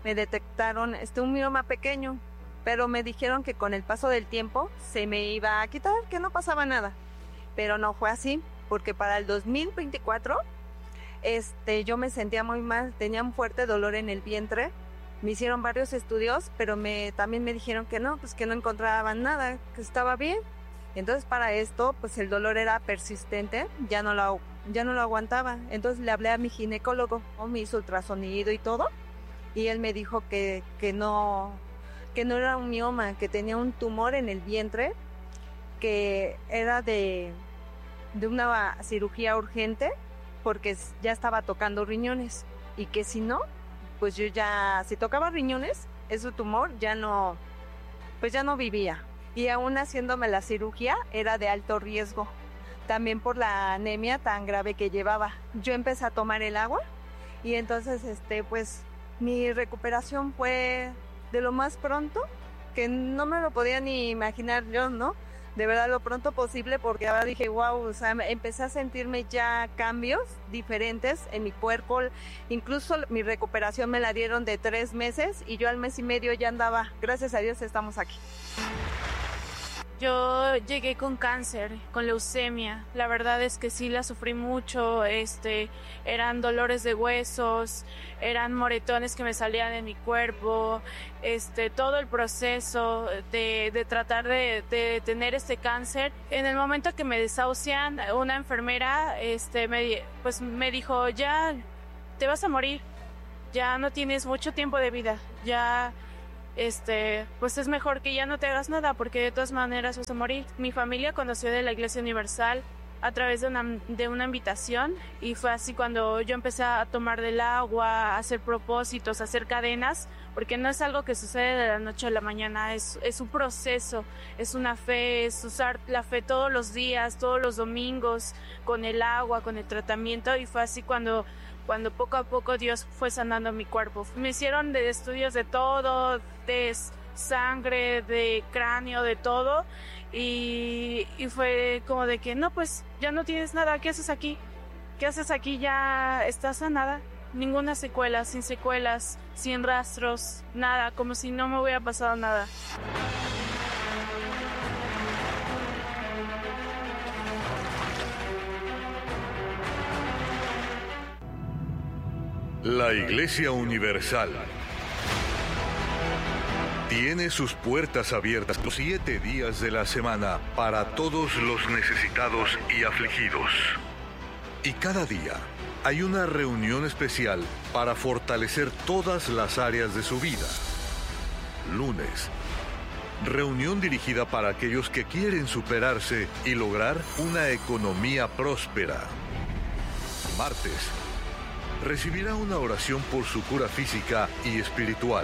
me detectaron un mioma pequeño, pero me dijeron que con el paso del tiempo se me iba a quitar, que no pasaba nada. Pero no fue así, porque para el 2024 yo me sentía muy mal, tenía un fuerte dolor en el vientre. Me hicieron varios estudios, pero también me dijeron que no, pues que no encontraban nada, que estaba bien. Entonces para esto, pues el dolor era persistente, ya no lo aguantaba. Entonces le hablé a mi ginecólogo, me hizo ultrasonido y todo, y él me dijo que no era un mioma, que tenía un tumor en el vientre, que era de una cirugía urgente, porque ya estaba tocando riñones, y que si no, pues si tocaba riñones, ese tumor ya no vivía. Y aún haciéndome la cirugía era de alto riesgo, también por la anemia tan grave que llevaba. Yo empecé a tomar el agua y entonces pues mi recuperación fue de lo más pronto, que no me lo podía ni imaginar yo, ¿no? De verdad, lo pronto posible, porque ahora dije, wow, o sea, empecé a sentirme ya cambios diferentes en mi cuerpo. Incluso mi recuperación me la dieron de 3 meses y yo al mes y medio ya andaba. Gracias a Dios estamos aquí. Yo llegué con cáncer, con leucemia. La verdad es que sí la sufrí mucho. Eran dolores de huesos, eran moretones que me salían en mi cuerpo. Todo el proceso de tratar de tener este cáncer. En el momento que me desahucian, una enfermera me dijo, ya te vas a morir, ya no tienes mucho tiempo de vida, ya pues es mejor que ya no te hagas nada, porque de todas maneras vas a morir. Mi familia conoció de la Iglesia Universal a través de una invitación, y fue así cuando yo empecé a tomar del agua, a hacer propósitos, a hacer cadenas, porque no es algo que sucede de la noche a la mañana, es un proceso, es una fe, es usar la fe todos los días, todos los domingos, con el agua, con el tratamiento, y fue así cuando poco a poco Dios fue sanando mi cuerpo. Me hicieron de estudios de todo, de sangre, de cráneo, de todo, y fue como de que no, pues ya no tienes nada, ¿qué haces aquí? ¿Qué haces aquí? Ya estás sanada, ninguna secuela, sin secuelas, sin rastros, nada, como si no me hubiera pasado nada. La Iglesia Universal tiene sus puertas abiertas los 7 días de la semana para todos los necesitados y afligidos. Y cada día hay una reunión especial para fortalecer todas las áreas de su vida. Lunes, reunión dirigida para aquellos que quieren superarse y lograr una economía próspera. Martes, recibirá una oración por su cura física y espiritual.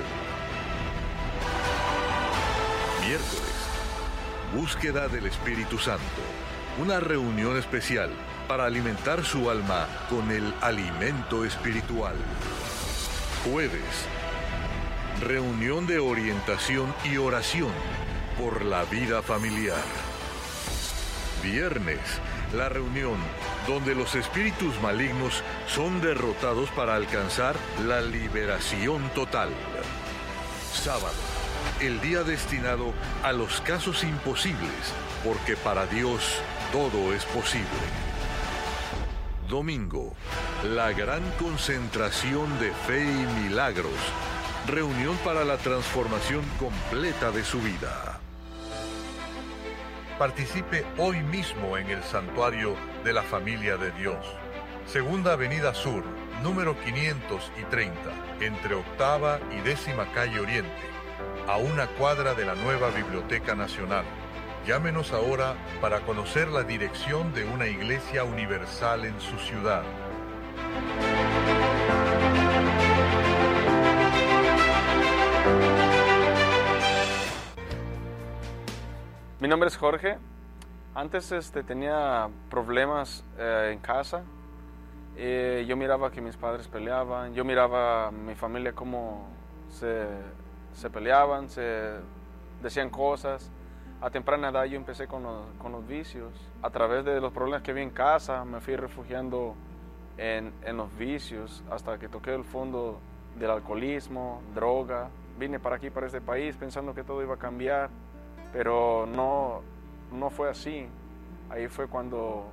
Miércoles, búsqueda del Espíritu Santo. Una reunión especial para alimentar su alma con el alimento espiritual. Jueves, reunión de orientación y oración por la vida familiar. Viernes, la reunión donde los espíritus malignos son derrotados para alcanzar la liberación total. Sábado, el día destinado a los casos imposibles, porque para Dios todo es posible. Domingo, la gran concentración de fe y milagros, reunión para la transformación completa de su vida. Participe hoy mismo en el Santuario de la Familia de Dios. Segunda Avenida Sur, número 530, entre Octava y 10ª Calle Oriente, a una cuadra de la nueva Biblioteca Nacional. Llámenos ahora para conocer la dirección de una iglesia universal en su ciudad. Mi nombre es Jorge. Antes tenía problemas en casa. Yo miraba que mis padres peleaban. Yo miraba a mi familia cómo se peleaban, se decían cosas. A temprana edad yo empecé con los vicios. A través de los problemas que vi en casa, me fui refugiando en los vicios hasta que toqué el fondo del alcoholismo, droga. Vine para aquí, para este país, pensando que todo iba a cambiar, pero no fue así. Ahí fue cuando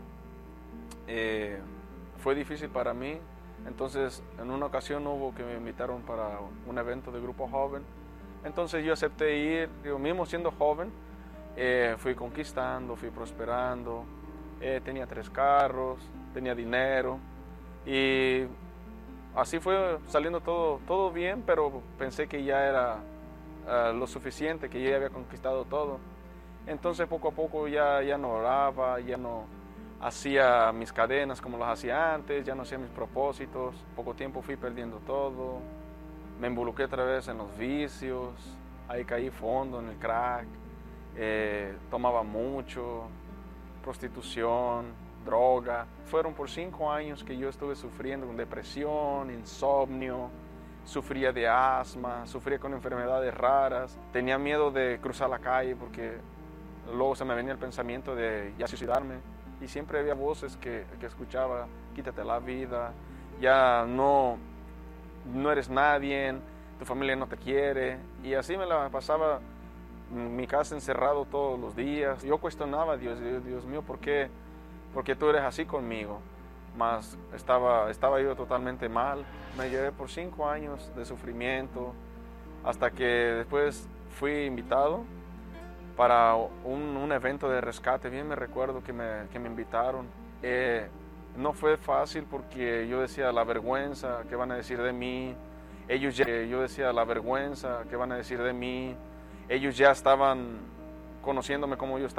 fue difícil para mí. Entonces, en una ocasión hubo que me invitaron para un evento de grupo joven. Entonces yo acepté ir, yo mismo siendo joven, fui conquistando, fui prosperando, tenía 3 carros, tenía dinero y así fue saliendo todo bien, pero pensé que ya era lo suficiente, que yo ya había conquistado todo. Entonces poco a poco ya no oraba, ya no hacía mis cadenas como las hacía antes, ya no hacía mis propósitos. Poco tiempo fui perdiendo todo, me involucré otra vez en los vicios, ahí caí fondo en el crack, tomaba mucho, prostitución, droga. Fueron por 5 años que yo estuve sufriendo con depresión, insomnio, sufría de asma, sufría con enfermedades raras, tenía miedo de cruzar la calle porque luego se me venía el pensamiento de ya suicidarme. Y siempre había voces que escuchaba: quítate la vida, ya no eres nadie, tu familia no te quiere. Y así me la pasaba en mi casa encerrado todos los días. Yo cuestionaba a Dios mío, ¿por qué tú eres así conmigo? Mas estaba yo totalmente mal. Me llevé por 5 años de sufrimiento, hasta que después fui invitado para un evento de rescate. Bien me recuerdo que me invitaron. No fue fácil porque yo decía: la vergüenza, ¿qué van a decir de mí? Yo decía: la vergüenza, ¿qué van a decir de mí? Ellos ya estaban conociéndome como yo estaba.